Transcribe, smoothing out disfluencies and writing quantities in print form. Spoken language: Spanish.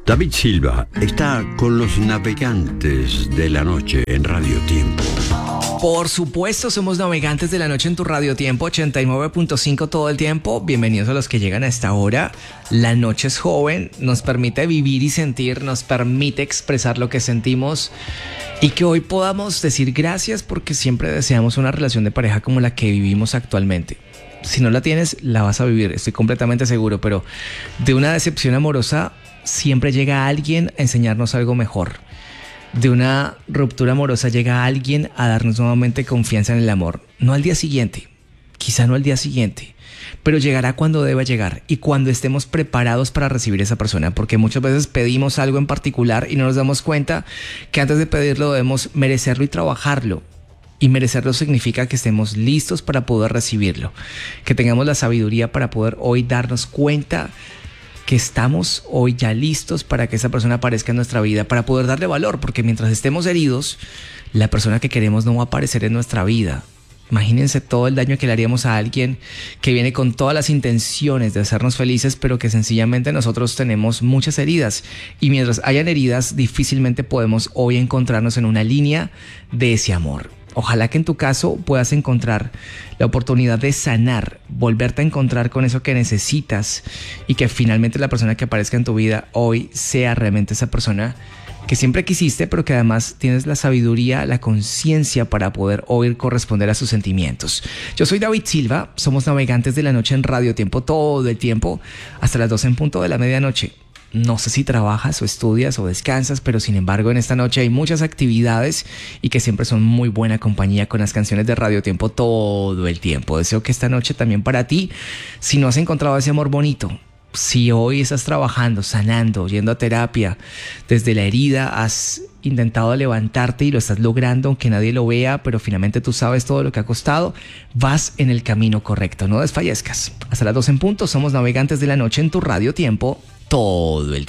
David Silva está con los navegantes de la noche en Radio Tiempo. Por supuesto, somos navegantes de la noche en tu Radio Tiempo 89.5 todo el tiempo. Bienvenidos a los que llegan a esta hora. La noche es joven, nos permite vivir y sentir, nos permite expresar lo que sentimos y que hoy podamos decir gracias porque siempre deseamos una relación de pareja como la que vivimos actualmente. Si no la tienes, la vas a vivir, estoy completamente seguro, pero de una decepción amorosa siempre llega alguien a enseñarnos algo mejor. De una ruptura amorosa llega alguien a darnos nuevamente confianza en el amor. No al día siguiente, quizá no al día siguiente, pero llegará cuando deba llegar y cuando estemos preparados para recibir a esa persona, porque muchas veces pedimos algo en particular y no nos damos cuenta que antes de pedirlo debemos merecerlo y trabajarlo. Y merecerlo significa que estemos listos para poder recibirlo, que tengamos la sabiduría para poder hoy darnos cuenta que estamos hoy ya listos para que esa persona aparezca en nuestra vida, para poder darle valor, porque mientras estemos heridos, la persona que queremos no va a aparecer en nuestra vida. Imagínense todo el daño que le haríamos a alguien que viene con todas las intenciones de hacernos felices, pero que sencillamente nosotros tenemos muchas heridas. Y mientras hayan heridas, difícilmente podemos hoy encontrarnos en una línea de ese amor. Ojalá que en tu caso puedas encontrar la oportunidad de sanar, volverte a encontrar con eso que necesitas y que finalmente la persona que aparezca en tu vida hoy sea realmente esa persona que siempre quisiste, pero que además tienes la sabiduría, la conciencia para poder hoy corresponder a sus sentimientos. Yo soy David Silva, somos navegantes de la noche en Radio Tiempo todo el tiempo, hasta las 12 en punto de la medianoche. No sé si trabajas o estudias o descansas, pero sin embargo en esta noche hay muchas actividades y que siempre son muy buena compañía con las canciones de Radio Tiempo todo el tiempo. Deseo que esta noche también para ti, si no has encontrado ese amor bonito, si hoy estás trabajando, sanando, yendo a terapia, desde la herida has intentado levantarte y lo estás logrando aunque nadie lo vea, pero finalmente tú sabes todo lo que ha costado, vas en el camino correcto, no desfallezcas. Hasta las 12 en punto, somos navegantes de la noche en tu Radio Tiempo todo el tiempo.